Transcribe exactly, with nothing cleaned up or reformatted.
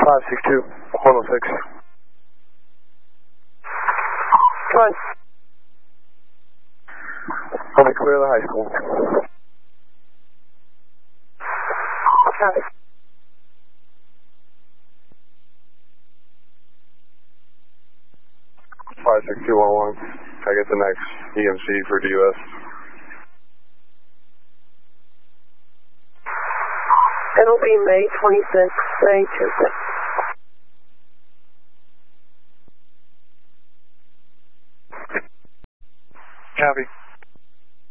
five six two, one oh six. Fine. Let me clear the high school. Copy. five six two one one. I get the next E M C for D U S. It'll be May twenty-sixth, May Tuesday. Copy.